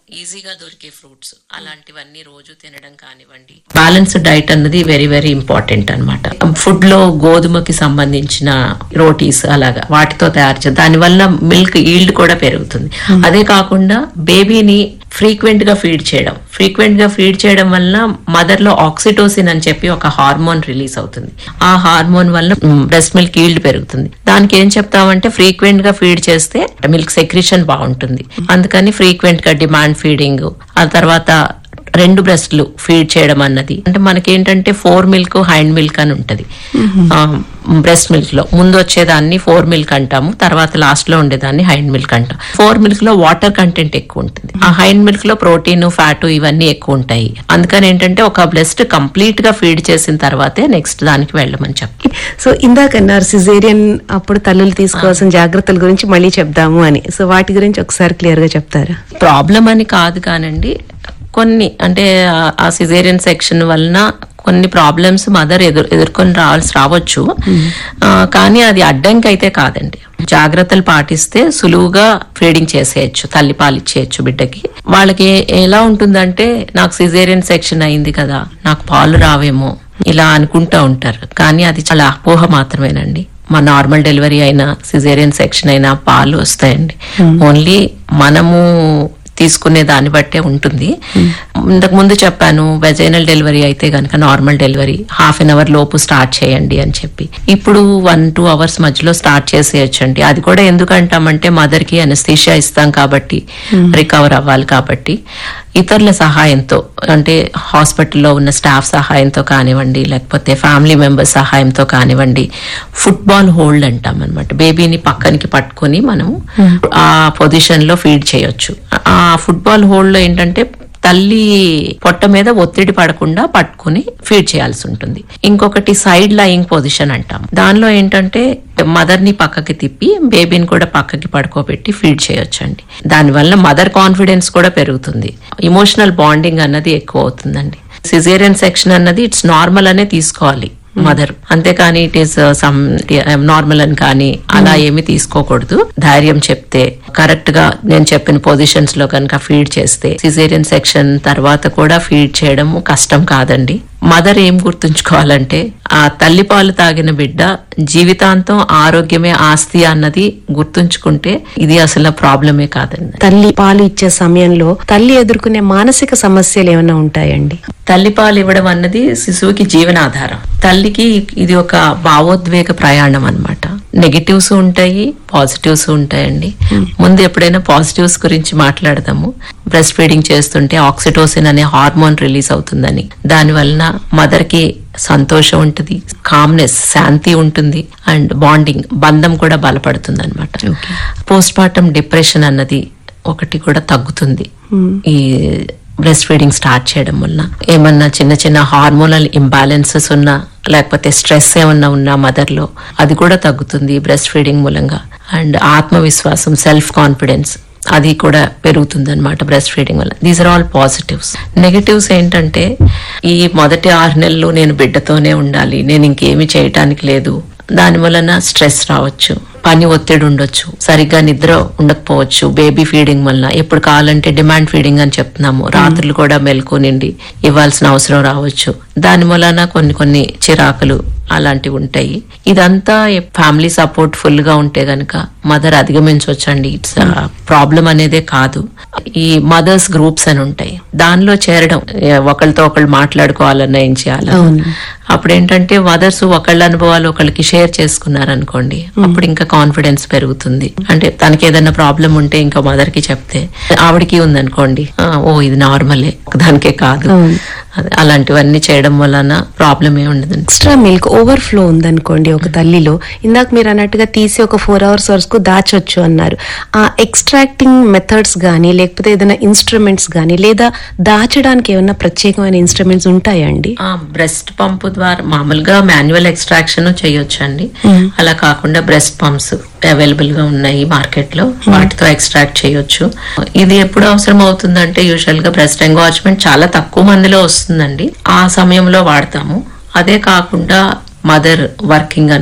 ఈజీగా దొరికే ఫ్రూట్స్ అలాంటివన్నీ రోజు తినడం కానివ్వండి. బ్యాలెన్స్డ్ డైట్ అన్నది వెరీ వెరీ ఇంపార్టెంట్ అనమాట. ఫుడ్ లో గోధుమకి సంబంధించిన రోటీస్ అలాగా వాటితో తయారు చేయాలి. దానివల్ల మిల్క్ ఈల్డ్ కూడా పెరుగుతుంది. అదే కాకుండా బేబీని ఫ్రీక్వెంట్ గా ఫీడ్ చేయడం వల్ల మదర్ లో ఆక్సిటోసిన్ అని చెప్పి ఒక హార్మోన్ రిలీజ్ అవుతుంది. ఆ హార్మోన్ వల్ల బ్రెస్ట్ మిల్క్ ఈల్డ్ పెరుగుతుంది. దానికి ఏం చెప్తామంటే ఫ్రీక్వెంట్ గా ఫీడ్ చేస్తే మిల్క్ సెక్రిషన్ బాగుంటుంది. అందుకని ఫ్రీక్వెంట్ గా డిమాండ్ ఫీడింగ్, ఆ తర్వాత 2 బ్రెస్ట్లు ఫీడ్ చేయడం అన్నది. అంటే మనకేంటంటే 4 మిల్క్ హైండ్ మిల్క్ అని ఉంటది. బ్రెస్ట్ మిల్క్ లో ముందు వచ్చేదాన్ని 4 మిల్క్ అంటాము, తర్వాత లాస్ట్ లో ఉండేదాన్ని హైండ్ మిల్క్ అంటాం. 4 మిల్క్ లో వాటర్ కంటెంట్ ఎక్కువ ఉంటుంది. ఆ హైండ్ మిల్క్ లో ప్రోటీన్, ఫ్యాట్ ఇవన్నీ ఎక్కువ ఉంటాయి. అందుకని ఏంటంటే ఒక బ్రెస్ట్ కంప్లీట్ గా ఫీడ్ చేసిన తర్వాతే నెక్స్ట్ దానికి వెళ్ళమని చెప్పి. సో ఇందాకన్నారు సిజేరియన్ అప్పుడు తల్లులు తీసుకోవాల్సిన జాగ్రత్తల గురించి మళ్ళీ చెప్దాము అని. సో వాటి గురించి ఒకసారి క్లియర్ గా చెప్తారా? ప్రాబ్లం అని కాదు కానండి, కొన్ని అంటే ఆ సిజేరియన్ సెక్షన్ వలన కొన్ని ప్రాబ్లమ్స్ మదర్ ఎదుర్కొని రావచ్చు. కానీ అది అడ్డంకి అయితే కాదండి. జాగ్రత్తలు పాటిస్తే సులువుగా ఫీడింగ్ చేసేయచ్చు, తల్లిపాలు ఇచ్చేయచ్చు బిడ్డకి. వాళ్ళకి ఎలా ఉంటుందంటే నాకు సిజేరియన్ సెక్షన్ అయింది కదా, నాకు పాలు రావేమో ఇలా అనుకుంటా ఉంటారు. కానీ అది చాలా అపోహ మాత్రమేనండి. మా నార్మల్ డెలివరీ అయినా సిజేరియన్ సెక్షన్ అయినా పాలు వస్తాయండి. ఓన్లీ మనము తీసుకునే దాన్ని బట్టే ఉంటుంది. ఇంతకు ముందు చెప్పాను, వెజైనల్ డెలివరీ అయితే గనక నార్మల్ డెలివరీ ½ an hour లోపు స్టార్ట్ చేయండి అని చెప్పి. ఇప్పుడు 1-2 hours మధ్యలో స్టార్ట్ చేసేయచ్చండి. అది కూడా ఎందుకంటామంటే మదర్ కి అనస్థీషియా ఇస్తాం కాబట్టి, రికవర్ అవ్వాలి కాబట్టి. ఇతరుల సహాయంతో అంటే హాస్పిటల్లో ఉన్న స్టాఫ్ సహాయంతో కానివ్వండి, లేకపోతే ఫ్యామిలీ మెంబర్స్ సహాయంతో కానివ్వండి, ఫుట్బాల్ హోల్డ్ అంటాం అనమాట. బేబీని పక్కనికి పట్టుకుని మనం ఆ పొజిషన్ లో ఫీడ్ చేయొచ్చు. ఆ ఫుట్బాల్ హోల్డ్ లో ఏంటంటే తల్లి పొట్ట మీద ఒత్తిడి పడకుండా పట్టుకుని ఫీడ్ చేయాల్సి ఉంటుంది. ఇంకొకటి సైడ్ లయింగ్ పొజిషన్ అంటాం. దానిలో ఏంటంటే మదర్ ని పక్కకి తిప్పి బేబీని కూడా పక్కకి పడుకోబెట్టి ఫీడ్ చేయొచ్చండి. దానివల్ల మదర్ కాన్ఫిడెన్స్ కూడా పెరుగుతుంది. ఇమోషనల్ బాండింగ్ అన్నది ఎక్కువ అవుతుందండి. సిజేరియన్ సెక్షన్ అన్నది ఇట్స్ నార్మల్ అనే తీసుకోవాలి మదర్, అంతేకాని ఇట్ ఈస్ సమ్ నార్మల్ అని కానీ అలా ఏమి తీసుకోకూడదు. ధైర్యం చెప్తే కరెక్ట్ గా నేను చెప్పిన పొజిషన్స్ లో కనుక ఫీడ్ చేస్తే సిజేరియన్ సెక్షన్ తర్వాత కూడా ఫీడ్ చేయడం కష్టం కాదండి. మదర్ ఏం గుర్తుంచుకోవాలంటే ఆ తల్లి పాలు తాగిన బిడ్డ జీవితాంతం ఆరోగ్యమే ఆస్తి అన్నది గుర్తుంచుకుంటే ఇది అసలు ప్రాబ్లమే కాదండి. తల్లి పాలు ఇచ్చే సమయంలో తల్లి ఎదుర్కొనే మానసిక సమస్యలు ఏమైనా ఉంటాయండి? తల్లి పాలు ఇవ్వడం అన్నది శిశువుకి జీవనాధారం. తల్లికి ఇది ఒక భావోద్వేగ ప్రయాణం అన్నమాట. నెగిటివ్స్ ఉంటాయి, పాజిటివ్స్ ఉంటాయండి. ముందు ఎప్పుడైనా పాజిటివ్స్ గురించి మాట్లాడదాము. బ్రెస్ట్ ఫీడింగ్ చేస్తుంటే ఆక్సిటోసిన్ అనే హార్మోన్ రిలీజ్ అవుతుందని, దాని వలన మదర్ కి సంతోషం ఉంటుంది, కామ్నెస్ శాంతి ఉంటుంది, అండ్ బాండింగ్ బంధం కూడా బలపడుతుంది అనమాట. పోస్ట్ పార్టం డిప్రెషన్ అన్నది ఒకటి కూడా తగ్గుతుంది ఈ బ్రెస్ట్ ఫీడింగ్ స్టార్ట్ చేయడం వలన. ఏమన్నా చిన్న చిన్న హార్మోనల్ ఇంబ్యాలెన్సెస్ ఉన్నా, లేకపోతే స్ట్రెస్ ఏమన్నా ఉన్నా మదర్ లో అది కూడా తగ్గుతుంది బ్రెస్ట్ ఫీడింగ్ మూలంగా. అండ్ ఆత్మవిశ్వాసం, సెల్ఫ్ కాన్ఫిడెన్స్ అది కూడా పెరుగుతుంది అనమాట బ్రెస్ట్ ఫీడింగ్ వల్ల. These are all positives. Negatives ఏంటంటే ఈ మొదటి 6 నెలలు నేను బిడ్డతోనే ఉండాలి, నేను ఇంకేమి చేయటానికి లేదు, దాని వలన స్ట్రెస్ రావచ్చు, పని ఒత్తిడి ఉండొచ్చు, సరిగ్గా నిద్ర ఉండకపోవచ్చు బేబీ ఫీడింగ్ వల్ల. ఎప్పుడు కావాలంటే డిమాండ్ ఫీడింగ్ అని చెప్తున్నాము, రాత్రులు కూడా మెలకు నిండి ఇవ్వాల్సిన అవసరం రావచ్చు. దాని వలన కొన్ని చిరాకులు అలాంటివి ఉంటాయి. ఇదంతా ఫ్యామిలీ సపోర్ట్ ఫుల్ గా ఉంటే గనక మదర్ అధిగమించవచ్చండి. ఇట్స్ ప్రాబ్లం అనేదే కాదు. ఈ మదర్స్ గ్రూప్స్ అని ఉంటాయి, దానిలో చేరడం, ఒకళ్ళతో ఒకళ్ళు మాట్లాడుకోవాలన్నా ఏం చేయాలన్నా. అప్పుడు ఏంటంటే మదర్స్ ఒకళ్ళ అనుభవాలు ఒకళ్ళకి షేర్ చేసుకున్నారనుకోండి, అప్పుడు ఇంకా కాన్ఫిడెన్స్ పెరుగుతుంది. అంటే తనకి ఏదైనా ప్రాబ్లం ఉంటే ఇంకా మదర్ కి చెప్తే, ఆవిడకి ఉందనుకోండి, ఓ ఇది నార్మలే, దానికే కాదు, అలాంటివన్నీ చేయడం వలన ప్రాబ్లం ఏ ఉండదు. ఎక్స్ట్రా మిల్క్ ఓవర్ఫ్లో ఉందనుకోండి ఒక తల్లిలో, ఇందాక మీరు అన్నట్టుగా తీసి ఒక 4 hours వరకు దాచొచ్చు అన్నారు. ఆ ఎక్స్ట్రాక్టింగ్ మెథడ్స్ గానీ, లేకపోతే ఏదైనా ఇన్స్ట్రుమెంట్స్ గానీ, లేదా దాచడానికి ఏమైనా ప్రత్యేకమైన ఇన్స్ట్రుమెంట్స్ ఉంటాయండి? బ్రెస్ట్ పంప్ ద్వారా మామూలుగా మాన్యువల్ ఎక్స్ట్రాక్షన్ చేయొచ్చు అండి. అలా కాకుండా బ్రెస్ట్ పంప్స్ అవైలబుల్ గా ఉన్నాయి మార్కెట్ లో, వాటితో ఎక్స్ట్రాక్ట్ చేయొచ్చు. ఇది ఎప్పుడు అవసరం అవుతుందంటే యూజువల్ గా బ్రెస్ట్ ఎంగార్జ్మెంట్ చాలా తక్కువ మందిలో వస్తుందండి, ఆ సమయంలో వాడతాము. అదే కాకుండా మదర్ వర్కింగ్